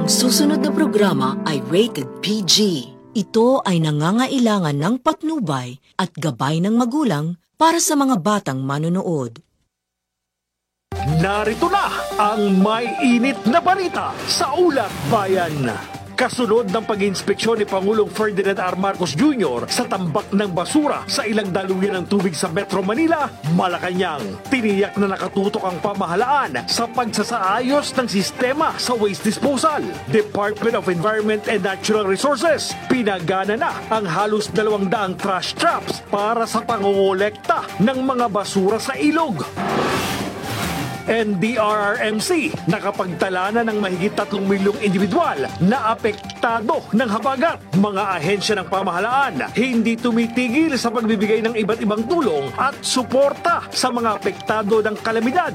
Ang susunod na programa ay rated PG. Ito ay nangangailangan ng patnubay at gabay ng magulang para sa mga batang manonood. Narito na ang may init na balita sa Ulat Bayan. Kasunod ng pag-inspeksyon ni Pangulong Ferdinand R. Marcos Jr. sa tambak ng basura sa ilang daluyan ng tubig sa Metro Manila, Malacanang. Tiniyak na nakatutok ang pamahalaan sa pagsasaayos ng sistema sa waste disposal. Department of Environment and Natural Resources, pinagana na ang halos 200 trash traps para sa pangongolekta ng mga basura sa ilog. NDRRMC nakapagtala na ng mahigit 3 milyong individual na apektado ng habagat. Mga ahensya ng pamahalaan hindi tumitigil sa pagbibigay ng iba't ibang tulong at suporta sa mga apektado ng kalamidad.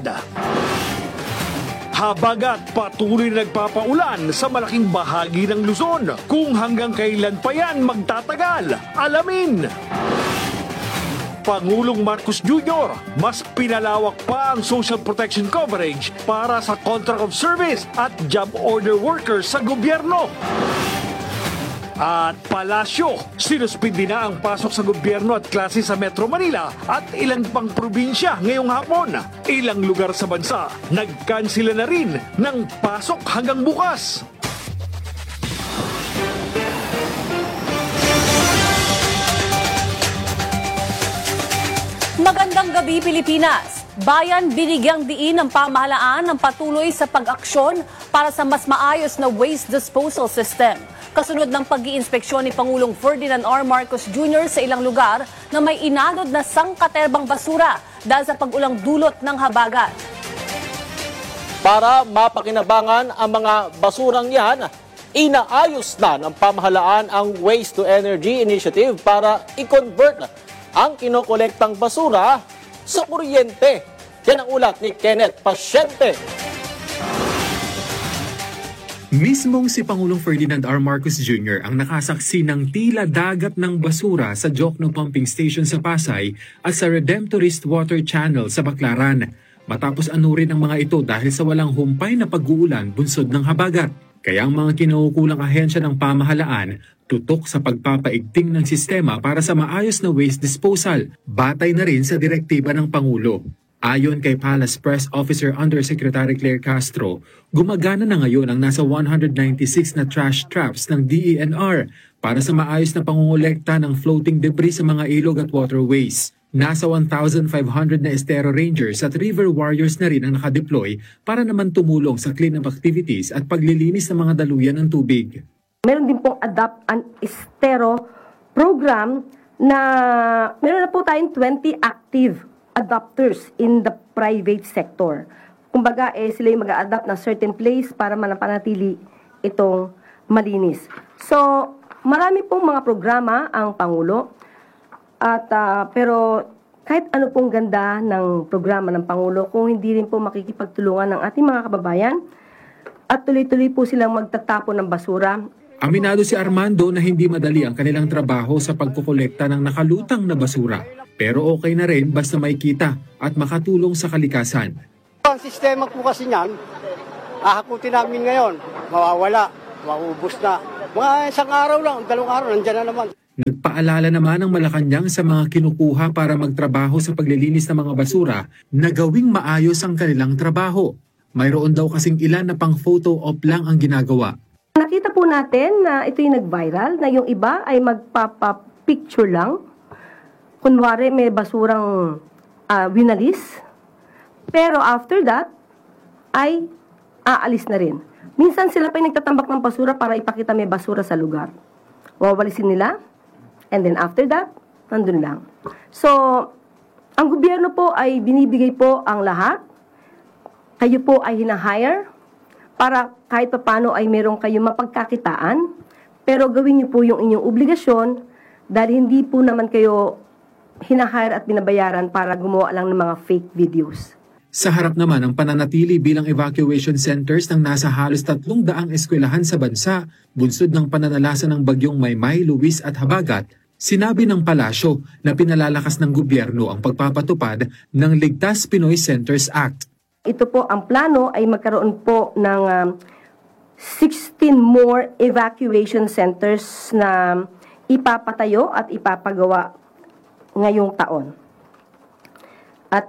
Habagat patuloy na nagpapaulan sa malaking bahagi ng Luzon. Kung hanggang kailan pa yan magtatagal, alamin! Pangulong Marcos Jr. mas pinalawak pa ang social protection coverage para sa contract of service at job order workers sa gobyerno. At Palasyo, sinuspindi na ang pasok sa gobyerno at klase sa Metro Manila at ilang pang probinsya ngayong hapon. Ilang lugar sa bansa, nagkansila na rin ng pasok hanggang bukas. Magandang gabi, Pilipinas! Bayan, binigyang diin ng pamahalaan ng patuloy sa pag-aksyon para sa mas maayos na waste disposal system. Kasunod ng pag-iinspeksyon ni Pangulong Ferdinand R. Marcos Jr. sa ilang lugar na may inanod na sangkaterbang basura dahil sa pag-ulang dulot ng habagat. Para mapakinabangan ang mga basurang yan, inaayos na ng pamahalaan ang Waste to Energy Initiative para i-convert ang kinokolektang basura sa kuryente. Yan ang ulat ni Kenneth Pasyente. Mismong si Pangulong Ferdinand R. Marcos Jr. ang nakasaksi ng tila dagat ng basura sa Jokno Pumping Station sa Pasay at sa Redemptorist Water Channel sa Baclaran. Matapos anurin ang mga ito dahil sa walang humpay na pag-uulan bunsod ng habagat. Kaya ang mga kinukulang ahensya ng pamahalaan tutok sa pagpapaigting ng sistema para sa maayos na waste disposal, batay na rin sa direktiba ng Pangulo. Ayon kay Palace Press Officer Undersecretary Claire Castro, gumagana na ngayon ang nasa 196 na trash traps ng DENR para sa maayos na pangongolekta ng floating debris sa mga ilog at waterways. Nasa 1,500 na Estero Rangers at River Warriors na rin ang nakadeploy para naman tumulong sa clean-up activities at paglilinis ng mga daluyan ng tubig. Meron din pong Adapt an Estero program na meron na po tayong 20 active adopters in the private sector. Kumbaga, sila yung mag-a-adapt na certain place para manapanatili itong malinis. So, marami pong mga programa ang Pangulo. At pero kahit ano pong ganda ng programa ng Pangulo, kung hindi rin po makikipagtulungan ng ating mga kababayan at tuloy-tuloy po silang magtatapon ng basura. Aminado si Armando na hindi madali ang kanilang trabaho sa pagkukolekta ng nakalutang na basura. Pero okay na rin basta may kita at makatulong sa kalikasan. Ang sistema po kasi niyan, ahakutin namin ngayon, mawawala, maubos na. Mga isang araw lang, 2 araw, nandiyan na naman. Nagpaalala naman ang Malacanang sa mga kinukuha para magtrabaho sa paglilinis ng mga basura na gawing maayos ang kanilang trabaho. Mayroon daw kasing ilan na pang photo op lang ang ginagawa. Nakita po natin na ito yung nag-viral, na yung iba ay magpapa-picture lang. Kunwari may basurang winalis. Pero after that, ay aalis na rin. Minsan sila pa yung nagtatambak ng basura para ipakita may basura sa lugar. Wawalisin nila. And then after that, nandun lang. So, ang gobyerno po ay binibigay po ang lahat. Kayo po ay hinahire para kahit paano ay meron kayong mapagkakitaan. Pero gawin niyo po yung inyong obligasyon dahil hindi po naman kayo hinahire at binabayaran para gumawa lang ng mga fake videos. Sa harap naman ang pananatili bilang evacuation centers ng nasa halos 300 eskwelahan sa bansa, bunsod ng pananalasa ng bagyong Maymay, Luis at Habagat, sinabi ng palasyo na pinalalakas ng gobyerno ang pagpapatupad ng Ligtas Pinoy Centers Act. Ito po ang plano ay magkaroon po ng 16 more evacuation centers na ipapatayo at ipapagawa ngayong taon. At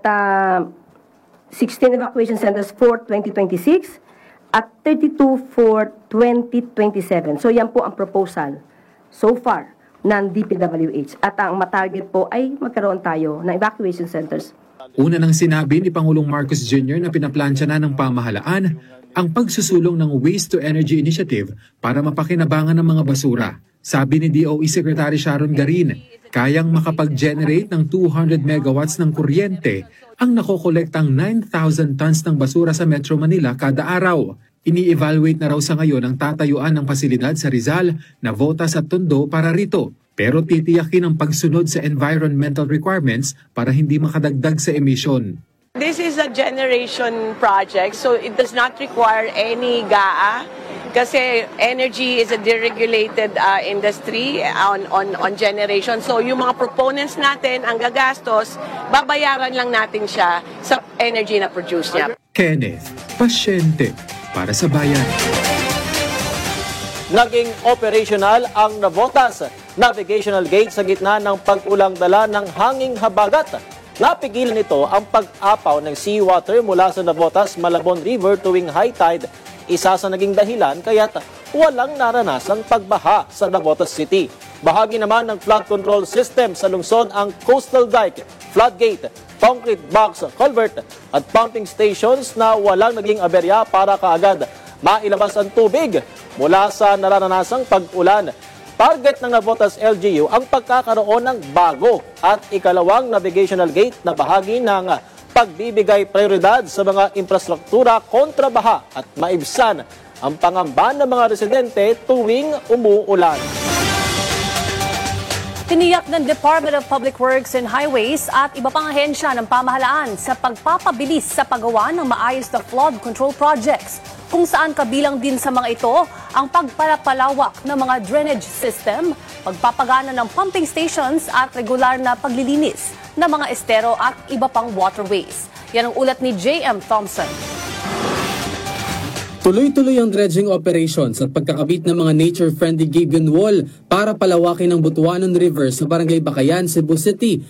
16 evacuation centers for 2026 at 32 for 2027. So yan po ang proposal so far ng DPWH. At ang matarget po ay magkaroon tayo ng evacuation centers. Una nang sinabi ni Pangulong Marcos Jr. na pinaplansya na ng pamahalaan ang pagsusulong ng Waste to Energy Initiative para mapakinabangan ng mga basura. Sabi ni DOE Secretary Sharon Garin, kayang makapag-generate ng 200 megawatts ng kuryente ang nakokolektang 9,000 tons ng basura sa Metro Manila kada araw. Ini-evaluate na raw sa ngayon ang tatayuan ng pasilidad sa Rizal, Navotas at Tondo para rito. Pero titiyakin ang pagsunod sa environmental requirements para hindi makadagdag sa emisyon. This is a generation project, so it does not require any GAA kasi energy is a deregulated industry on generation. So yung mga proponents natin, ang gagastos, babayaran lang natin siya sa energy na produce niya. Kenneth, pasyente para sa bayan. Naging operational ang Navotas Navigational Gate sa gitna ng pag-ulang dala ng hanging habagat. Napigilan nito ang pag-apaw ng seawater mula sa Navotas Malabon River tuwing high tide, isa sa naging dahilan kaya't walang naranasang pagbaha sa Navotas City. Bahagi naman ng flood control system sa lungsod ang coastal dike, floodgate, concrete box culvert at pumping stations na walang naging aberya para kaagad mailabas ang tubig mula sa naranasang pag-ulan. Target ng Navotas LGU ang pagkakaroon ng bago at ikalawang navigational gate na bahagi ng pagbibigay prioridad sa mga infrastruktura kontra baha at maibsan ang pangamba ng mga residente tuwing umuulan. Tiniyak ng Department of Public Works and Highways at iba pang ahensya ng pamahalaan sa pagpapabilis sa paggawa ng maayos na flood control projects, kung saan kabilang din sa mga ito ang pagpapalawak ng mga drainage system, pagpapagana ng pumping stations at regular na paglilinis ng mga estero at iba pang waterways. Yan ang ulat ni J.M. Thompson. Tuloy-tuloy ang dredging operations at pagkakabit ng mga nature-friendly Gabion Wall para palawakin ang Butuanon River sa Barangay Bakayan, Cebu City.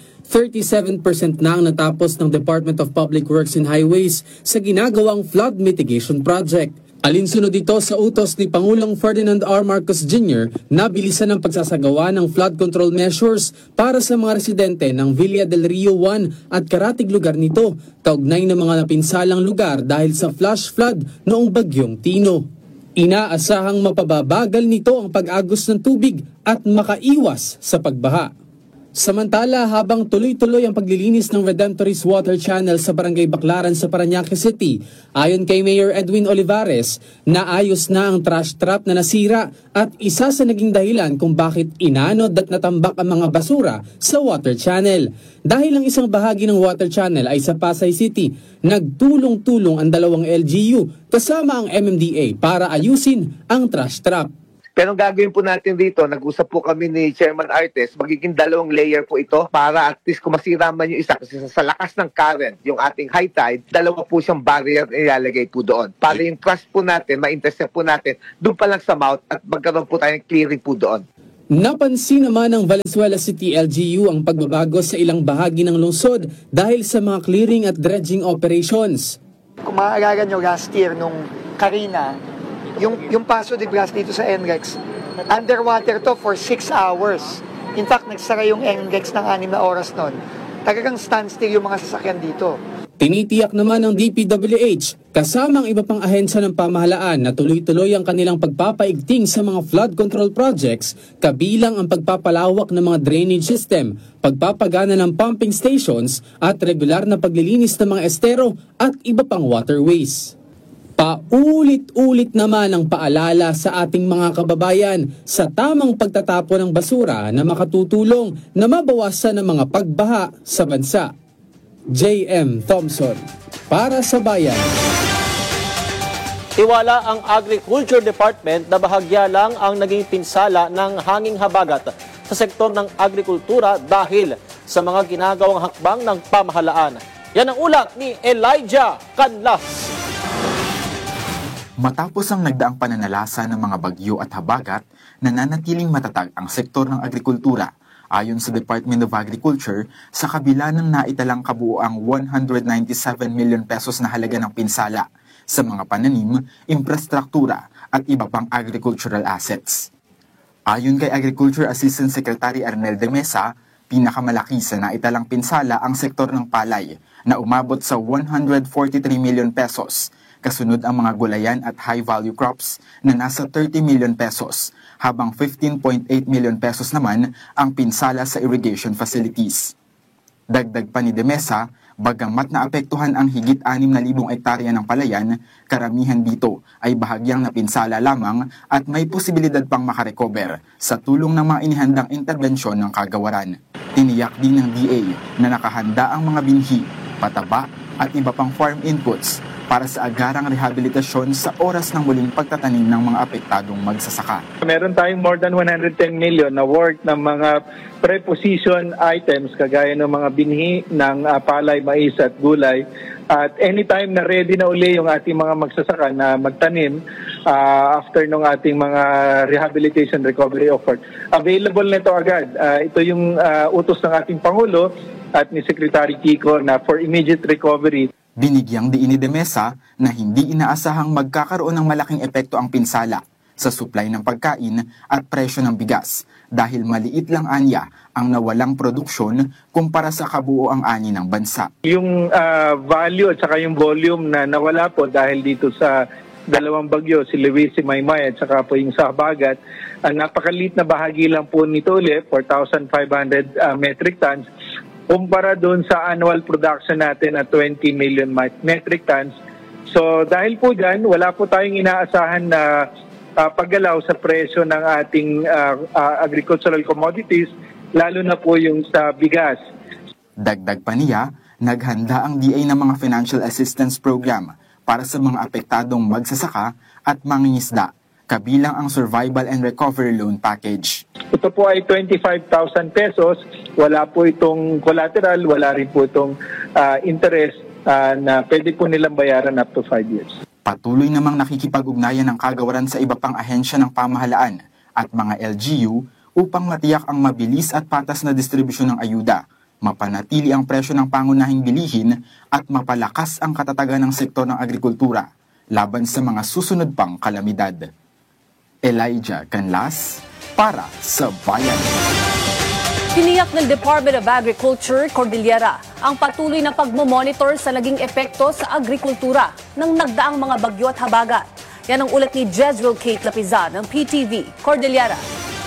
37% na ang natapos ng Department of Public Works and Highways sa ginagawang flood mitigation project. Alinsunod dito sa utos ni Pangulong Ferdinand R. Marcos Jr. na bilisan ang pagsasagawa ng flood control measures para sa mga residente ng Villa del Rio 1 at karatig lugar nito, kaugnay ng mga napinsalang lugar dahil sa flash flood noong bagyong Tino. Inaasahang mapababagal nito ang pag-agos ng tubig at makaiwas sa pagbaha. Samantala, habang tuloy-tuloy ang paglilinis ng Redemptorist Water Channel sa Barangay Baclaran sa Parañaque City, ayon kay Mayor Edwin Olivares, naayos na ang trash trap na nasira at isa sa naging dahilan kung bakit inanod at natambak ang mga basura sa water channel. Dahil ang isang bahagi ng water channel ay sa Pasay City, nagtulong-tulong ang dalawang LGU kasama ang MMDA para ayusin ang trash trap. Pero ang gagawin po natin dito, nag-usap po kami ni Chairman Artes, magiging 2 layer po ito para at least kung masira man yung isa, kasi sa lakas ng current, yung ating high tide, 2 po siyang barrier na ilalagay po doon. Para yung crush po natin, ma-intercept po natin, doon pa lang sa mouth at magkaroon po tayong clearing po doon. Napansin naman ng Valenzuela City LGU ang pagbabago sa ilang bahagi ng lungsod dahil sa mga clearing at dredging operations. Kung maaalala nyo last year nung Karina, yung Paso de Blas dito sa NREX, underwater to for 6 hours. In fact, nagsara yung NREX ng 6 na oras nun. Talagang standstill yung mga sasakyan dito. Tinitiyak naman ng DPWH kasama ang iba pang ahensya ng pamahalaan na tuloy-tuloy ang kanilang pagpapaigting sa mga flood control projects, kabilang ang pagpapalawak ng mga drainage system, pagpapagana ng pumping stations at regular na paglilinis ng mga estero at iba pang waterways. Paulit-ulit naman ang paalala sa ating mga kababayan sa tamang pagtatapon ng basura na makatutulong na mabawasan ang mga pagbaha sa bansa. J.M. Thompson, para sa Bayan. Tiwala ang Agriculture Department na bahagya lang ang naging pinsala ng hanging habagat sa sektor ng agrikultura dahil sa mga ginagawang hakbang ng pamahalaan. Yan ang ulat ni Elijah Canlas. Matapos ang nagdaang pananalasa ng mga bagyo at habagat, nananatiling matatag ang sektor ng agrikultura. Ayon sa Department of Agriculture, sa kabila ng naitalang kabuuang 197 million pesos na halaga ng pinsala sa mga pananim, infrastruktura at iba pang agricultural assets. Ayon kay Agriculture Assistant Secretary Arnel de Mesa, pinakamalaki sa naitalang pinsala ang sektor ng palay na umabot sa 143 million pesos. Kasunod ang mga gulayan at high-value crops na nasa 30 million pesos, habang 15.8 million pesos naman ang pinsala sa irrigation facilities. Dagdag pa ni De Mesa, bagamat naapektuhan ang higit 6,000 ektarya ng palayan, karamihan dito ay bahagyang napinsala lamang at may posibilidad pang makarecover sa tulong ng mga inihandang interbensyon ng kagawaran. Tiniyak din ng DA na nakahanda ang mga binhi, pataba at iba pang farm inputs para sa agarang rehabilitasyon sa oras ng muling pagtatanim ng mga apektadong magsasaka. Meron tayong more than 110 million na worth ng mga preposition items kagaya ng mga binhi ng palay, mais at gulay. At anytime na ready na uli yung ating mga magsasaka na magtanim after ng ating mga rehabilitation recovery effort, available na ito agad. Ito yung utos ng ating Pangulo at ni Secretary Kiko na for immediate recovery. Binigyang diin ni De Mesa na hindi inaasahang magkakaroon ng malaking epekto ang pinsala sa supply ng pagkain at presyo ng bigas dahil maliit lang anya ang nawalang produksyon kumpara sa kabuoang ani ng bansa. Yung value at saka yung volume na nawala po dahil dito sa dalawang bagyo, si Luis, si Maymay at saka po yung sa habagat, napakaliit na bahagi lang po nito ulit, 4,500 metric tons. Kumpara doon sa annual production natin at 20 million metric tons. So dahil po dyan, wala po tayong inaasahan na paggalaw sa presyo ng ating agricultural commodities, lalo na po yung sa bigas. Dagdag pa niya, naghanda ang DA ng mga financial assistance program para sa mga apektadong magsasaka at mangingisda, kabilang ang Survival and Recovery Loan Package. Ito po ay 25,000 pesos. Wala po itong collateral, wala rin po itong interest na pwede po nilang bayaran up to 5 years. Patuloy namang nakikipag-ugnayan ng kagawaran sa iba pang ahensya ng pamahalaan at mga LGU upang matiyak ang mabilis at patas na distribusyon ng ayuda, mapanatili ang presyo ng pangunahing bilihin at mapalakas ang katatagan ng sektor ng agrikultura laban sa mga susunod pang kalamidad. Elijah Canlas para sa Bayan. Tiniyak ng Department of Agriculture, Cordillera, ang patuloy na pagmomonitor sa naging epekto sa agrikultura ng nagdaang mga bagyo at habagat. Yan ang ulat ni Jezreel Kate Lapizan ng PTV, Cordillera.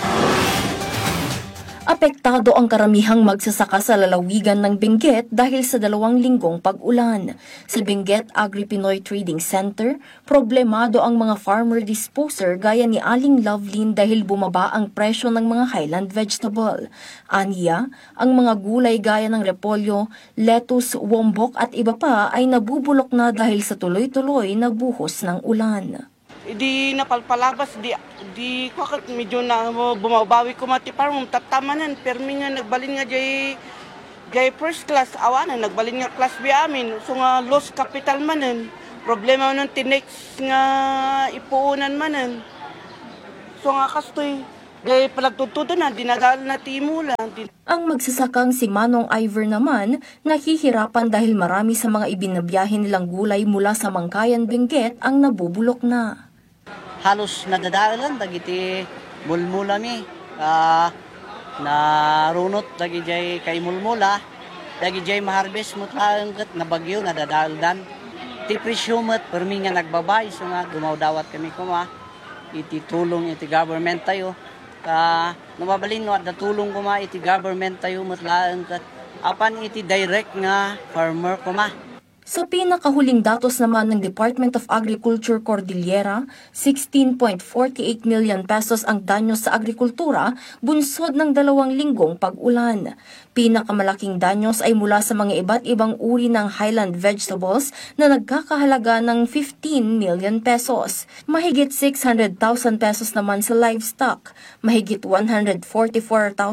Apektado ang karamihang magsasaka sa lalawigan ng Benguet dahil sa 2 linggong pag-ulan. Sa Benguet Agri-Pinoy Trading Center, problemado ang mga farmer disposer gaya ni Aling Lovelyn dahil bumaba ang presyo ng mga highland vegetable. Aniya, ang mga gulay gaya ng repolyo, lettuce, wombok at iba pa ay nabubulok na dahil sa tuloy-tuloy na buhos ng ulan. Di napalpalabas, di kakot medyo na bumabawi ko mati parang tatamanan permi nga nagbalin nga jay first class awanan nagbalin nga class B amin so nga lost capital manen problema nun tinex nga ipuunan manen so nga kastoy gay palagtututo na dinadal na timulan. Ang magsasakang si Manong Ivor naman nahihirapan dahil marami sa mga ibinabiyahe nilang gulay mula sa Mangkayan, Benguet ang nabubulok na. Halos nadadaalan dagiti mulmula mi na runot dagi jay kay mulmula dagi jay maharbes mo kat na bagyo nadadaaldan ti presyo met permi nga nagbabay so nga gumawdawat kami kuma iti tulong iti government tayo nababalin no at tulong kuma iti government tayo met kat apan iti direct nga farmer kuma. Sa pinakahuling datos naman ng Department of Agriculture Cordillera, 16.48 million pesos ang danyo sa agrikultura bunsod ng 2 linggong pag-ulan. Pinakamalaking danyos ay mula sa mga iba't ibang uri ng highland vegetables na nagkakahalaga ng 15 million pesos. Mahigit 600,000 pesos naman sa livestock, mahigit 144,000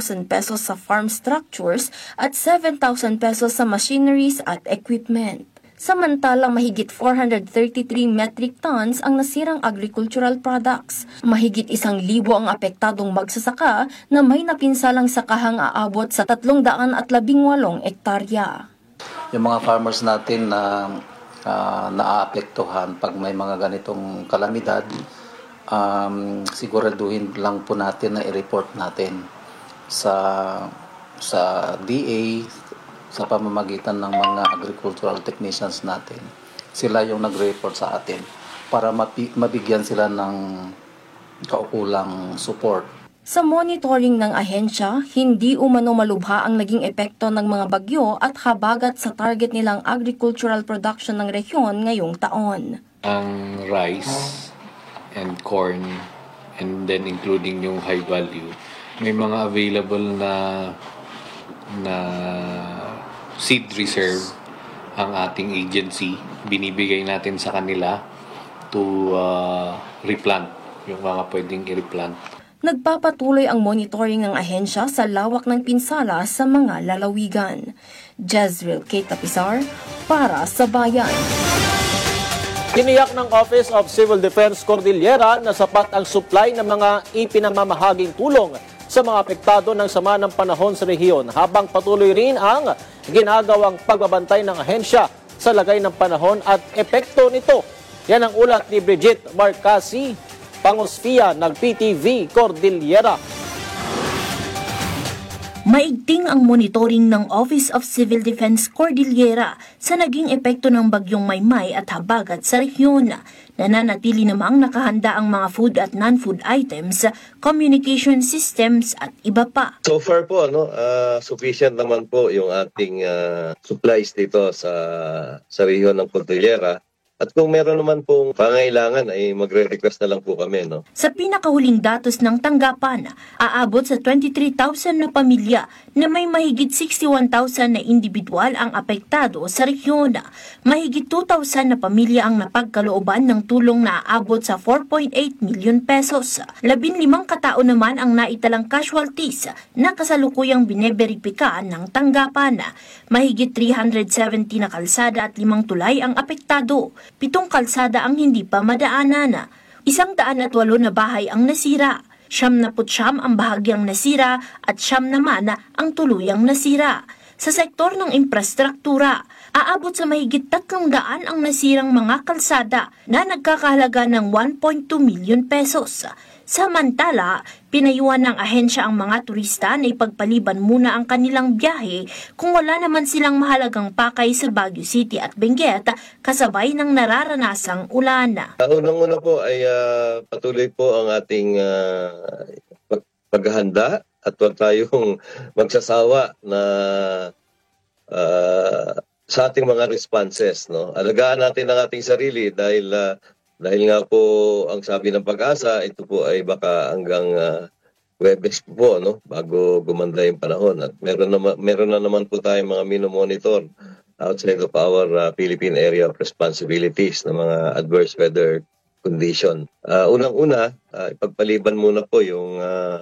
pesos sa farm structures at 7,000 pesos sa machineries at equipment. Samantalang mahigit 433 metric tons ang nasirang agricultural products. Mahigit 1,000 ang apektadong magsasaka na may napinsalang sakahang aabot sa 318 ektarya. Yung mga farmers natin na naaapektuhan pag may mga ganitong kalamidad, siguraduhin lang po natin na i-report natin sa DA sa pamamagitan ng mga agricultural technicians natin. Sila yung nag-report sa atin para mabigyan sila ng kaukulang support. Sa monitoring ng ahensya, hindi umano malubha ang naging epekto ng mga bagyo at habagat sa target nilang agricultural production ng rehiyon ngayong taon. Ang rice and corn and then including yung high value, may mga available na seed reserve ang ating agency. Binibigay natin sa kanila to replant, yung mga pwedeng i-replant. Nagpapatuloy ang monitoring ng ahensya sa lawak ng pinsala sa mga lalawigan. Jezreel K. Tapisar para sa Bayan. Tiniyak ng Office of Civil Defense Cordillera na sapat ang supply ng mga ipinamamahaging tulong sa mga apektado ng sama ng panahon sa rehiyon habang patuloy rin ang ginagawang pagbabantay ng ahensya sa lagay ng panahon at epekto nito. Yan ang ulat ni Brigitte Marcasi, Pangosfia ng PTV Cordillera. Maigting ang monitoring ng Office of Civil Defense Cordillera sa naging epekto ng bagyong Maymay at habagat sa rehiyon. Nananatili namang nakahanda ang mga food at non-food items, communication systems at iba pa. So far po, sufficient naman po yung ating supplies dito sa rehiyon ng Cordillera. At kung meron naman pong pangailangan ay magre-request na lang po kami. Sa pinakahuling datos ng tanggapan, aabot sa 23,000 na pamilya na may mahigit 61,000 na individual ang apektado sa rehiyon. Mahigit 2,000 na pamilya ang napagkalooban ng tulong na aabot sa 4.8 million pesos. 15 katao naman ang naitalang casualties na kasalukuyang bineberipika ng tanggapan. Mahigit 370 na kalsada at 5 tulay ang apektado. 7 kalsada ang hindi pa madaanan. 108 na bahay ang nasira. 79 ang bahagyang nasira at 9 naman ang tuluyang nasira. Sa sektor ng infrastruktura, aabot sa mahigit 300 ang nasirang mga kalsada na nagkakahalaga ng 1.2 million pesos. Samantala, pinayuhan ng ahensya ang mga turista na ipagpaliban muna ang kanilang biyahe kung wala naman silang mahalagang pakay sa Baguio City at Benguet kasabay ng nararanasang ulan. Unang-una po ay patuloy po ang ating paghahanda at huwag tayong magsasawa na sa ating mga responses. Alagaan natin ang ating sarili dahil nga po ang sabi ng Pag-asa, ito po ay baka hanggang Huwebes po bago gumanda yung panahon. At meron na naman po tayong mga minomonitor outside of our Philippine Area of Responsibilities ng mga adverse weather condition. Unang-una, ipagpaliban muna po yung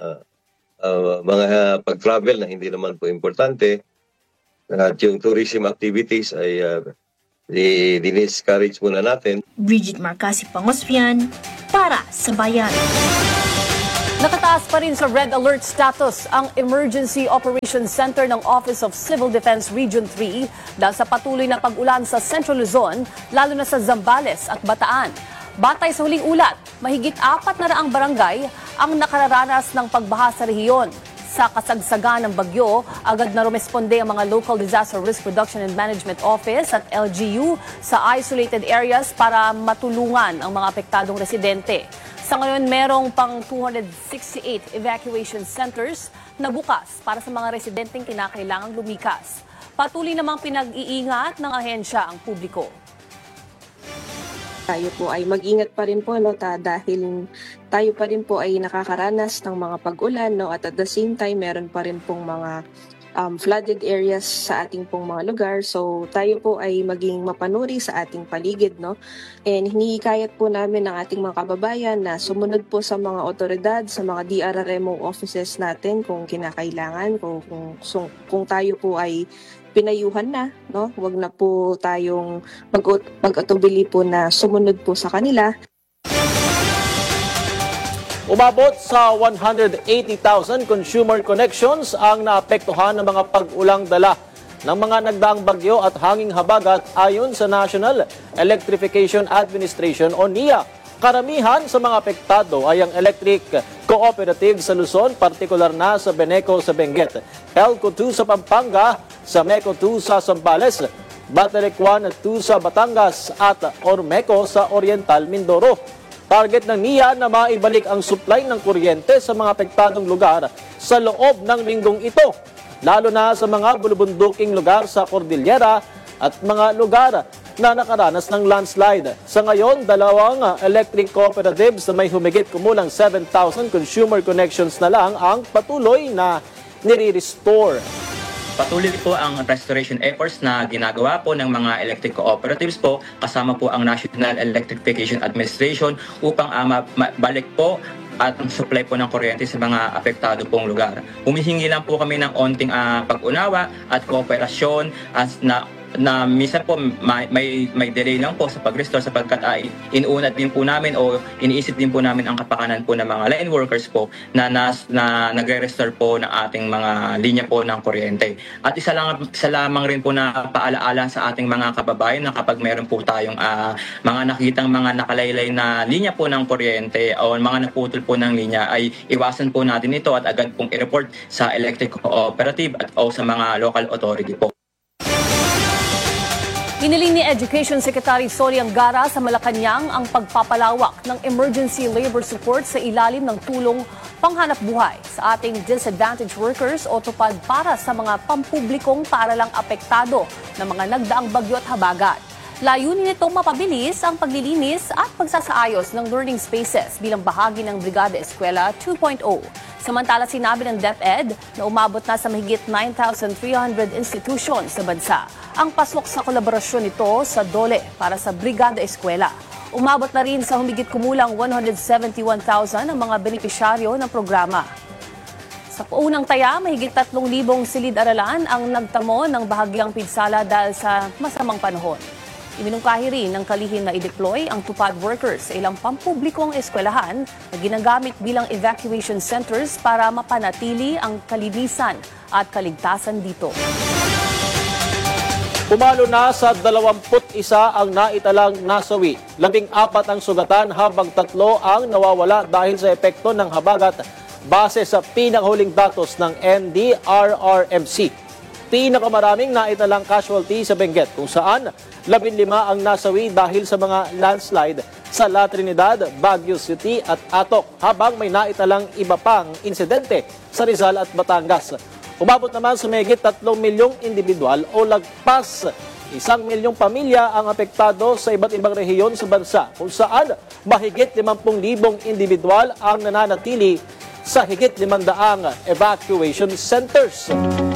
mga pag-travel na hindi naman po importante. At yung tourism activities ay diniscourage muna natin. Brigitte Marcasi, Pangosfian para sa Bayan. Nakataas pa rin sa red alert status ang Emergency Operations Center ng Office of Civil Defense Region 3 dahil sa patuloy na pag-ulan sa Central Luzon, lalo na sa Zambales at Bataan. Batay sa huling ulat, mahigit 400 barangay ang nakararanas ng pagbaha sa rehiyon. Sa kasagsagan ng bagyo, agad na rumesponde ang mga Local Disaster Risk Reduction and Management Office at LGU sa isolated areas para matulungan ang mga apektadong residente. Sa ngayon, merong pang 268 evacuation centers na bukas para sa mga residenteng kinakailangang lumikas. Patuloy namang pinag-iingat ng ahensya ang publiko. Tayo po ay mag-ingat pa rin po dahil tayo pa rin po ay nakakaranas ng mga pag-ulan at at the same time meron pa rin pong mga flooded areas sa ating pong mga lugar. So tayo po ay maging mapanuri sa ating paligid and hinihikayat po namin ng ating mga kababayan na sumunod po sa mga otoridad, sa mga DRRMO offices natin kung kinakailangan, kung tayo po ay pinayuhan na, no? Huwag na po tayong mag-atubili po na sumunod po sa kanila. Umabot sa 180,000 consumer connections ang naapektuhan ng mga pag-ulang dala ng mga nagdaang bagyo at hanging habagat ayon sa National Electrification Administration o NEA. Karamihan sa mga apektado ay ang electric cooperative sa Luzon, partikular na sa Beneco sa Benguet, Elco 2 sa Pampanga, sa Meco 2 sa Zambales, Baterec 1 at 2 sa Batangas at Ormeco sa Oriental Mindoro. Target ng NEA na maibalik ang supply ng kuryente sa mga apektadong lugar sa loob ng linggong ito, lalo na sa mga bulubunduking lugar sa Cordillera at mga lugar na nakaranas ng landslide. Sa ngayon, 2 electric cooperatives na may humigit kumulang 7,000 consumer connections na lang ang patuloy na nire-restore. Patuloy po ang restoration efforts na ginagawa po ng mga electric cooperatives po, kasama po ang National Electrification Administration upang balik po at ang supply po ng kuryente sa mga apektado pong lugar. Humihingi lang po kami ng onting pag-unawa at kooperasyon na minsan po may delay lang po sa pag-restore sapagkat inuunat din po namin o iniisip din po namin ang kapakanan po ng mga line workers po na nagre-restore po ng ating mga linya po ng kuryente. At isa lamang rin po na paalaala sa ating mga kababayan na kapag meron po tayong mga nakitang mga nakalaylay na linya po ng kuryente o mga naputol po ng linya ay iwasan po natin ito at agad pong i-report sa electric cooperative at o sa mga local authority po. Hiniling ni Education Secretary Sory Angara sa Malacanang ang pagpapalawak ng emergency labor support sa ilalim ng tulong panghanap buhay sa ating disadvantaged workers o tupad para sa mga pampublikong paaralang apektado ng mga nagdaang bagyo at habagat. Layunin nitong mapabilis ang paglilinis at pagsasaayos ng learning spaces bilang bahagi ng Brigada Eskwela 2.0. Samantala, sinabi ng DepEd na umabot na sa mahigit 9,300 institutions sa bansa ang pasok sa kolaborasyon nito sa DOLE para sa Brigada Eskwela. Umabot na rin sa humigit kumulang 171,000 ang mga benepisyaryo ng programa. Sa unang taya, mahigit 3,000 silid-aralan ang nagtamo ng bahagyang pinsala dahil sa masamang panahon. Iminungkahi rin ng kalihim na i-deploy ang tupad workers sa ilang pampublikong eskwelahan na ginagamit bilang evacuation centers para mapanatili ang kalinisan at kaligtasan dito. Pumalo na sa 21 ang naitalang nasawi. 14 ang sugatan habang 3 ang nawawala dahil sa epekto ng habagat base sa pinakahuling datos ng NDRRMC. Pinakamaraming naitalang casualty sa Benguet kung saan 15 ang nasawi dahil sa mga landslide sa La Trinidad, Baguio City at Atok, habang may naitalang iba pang insidente sa Rizal at Batangas. Umabot naman sa mahigit 3 milyong individual o lagpas 1 milyong pamilya ang apektado sa iba't ibang rehiyon sa bansa kung saan mahigit 50,000 individual ang nananatili sa higit 500 evacuation centers.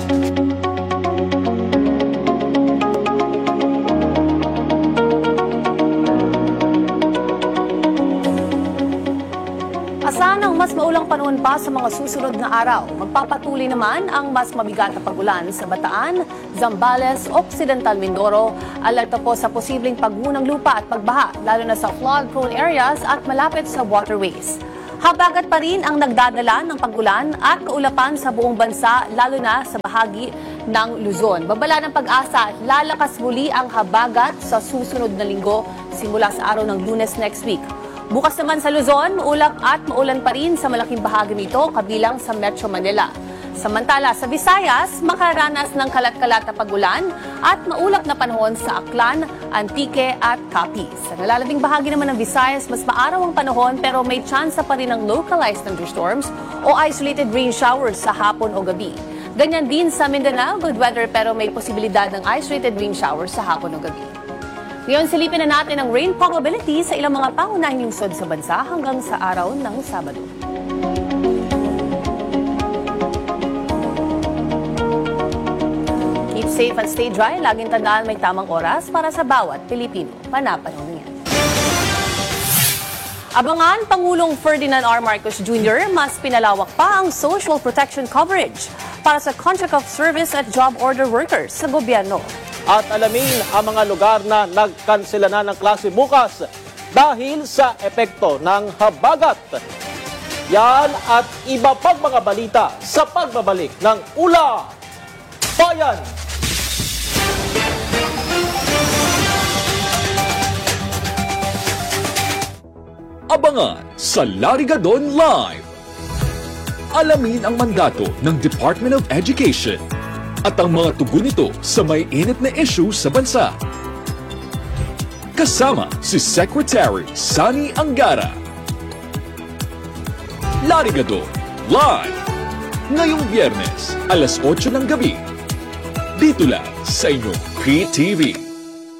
Asahan ang mas maulang panahon pa sa mga susunod na araw. Magpapatuloy naman ang mas mabigat na pag-ulan sa Bataan, Zambales, Occidental Mindoro. Alerto po sa posibleng paggunang lupa at pagbaha, lalo na sa flood-prone areas at malapit sa waterways. Habagat pa rin ang nagdadala ng pag-ulan at kaulapan sa buong bansa, lalo na sa bahagi ng Luzon. Babala ng Pag-asa, lalakas muli ang habagat sa susunod na linggo simula sa araw ng Lunes next week. Bukas naman sa Luzon, maulap at maulan pa rin sa malaking bahagi nito kabilang sa Metro Manila. Samantala sa Visayas, makaranas ng kalat-kalat na pag-ulan at maulap na panahon sa Aklan, Antique at Capiz. Sa nalalabing bahagi naman ng Visayas, mas maaraw ang panahon pero may tsansa pa rin ng localized thunderstorms o isolated rain showers sa hapon o gabi. Ganyan din sa Mindanao, good weather pero may posibilidad ng isolated rain showers sa hapon o gabi. Ngayon, silipin na natin ang rain probability sa ilang mga pangunahing lungsod sa bansa hanggang sa araw ng Sabado. Keep safe and stay dry. Laging tandaan may tamang oras para sa bawat Pilipino. Panapanahon yan. Abangan, Pangulong Ferdinand R. Marcos Jr. mas pinalawak pa ang social protection coverage para sa contract of service at job order workers sa gobyerno. At alamin ang mga lugar na nagkansela na ng klase bukas dahil sa epekto ng habagat. Yan at iba pang mga balita sa pagbabalik ng Ula Bayan! Abangan sa Larigadon Live. Alamin ang mandato ng Department of Education at ang mga tugon nito sa may init na issue sa bansa. Kasama si Secretary Sani Angara. Larigadon Live. Ngayong Biyernes, alas 8 ng gabi. Dito lang sa inyong PTV.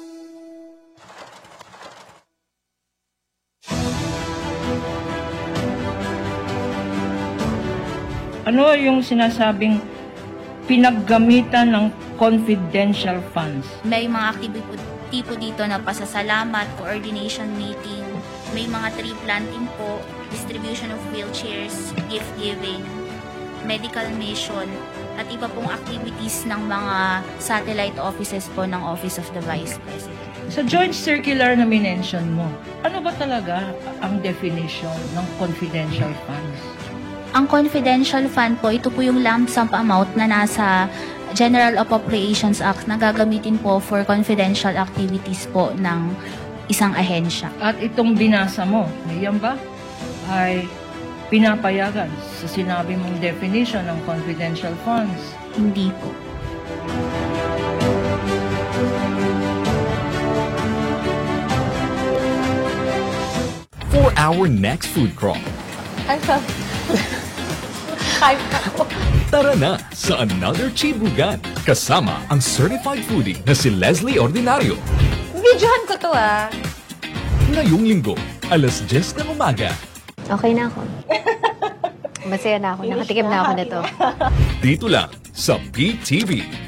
Ano yung sinasabing pinaggamitan ng confidential funds? May mga tipo dito na pasasalamat, coordination meeting, may mga tree planting po, distribution of wheelchairs, gift giving, medical mission, at iba pong activities ng mga satellite offices po ng Office of the Vice President. Sa joint circular na minention mo, ano ba talaga ang definition ng confidential funds? Ang confidential fund po, ito po yung lump sum amount na nasa General Appropriations Act na gagamitin po for confidential activities po ng isang ahensya. At itong binasa mo, yan ba ay pinapayagan sa sinabi mong definition ng confidential funds? Hindi po. For our next food crawl, tara na sa Another Chibugan kasama ang certified foodie na si Leslie Ordinario. Videohan ko to Ngayong linggo, alas 10 ng umaga. Okay na ako. Masaya na ako. Nakatikim na ako nito. Dito lang sa PTV.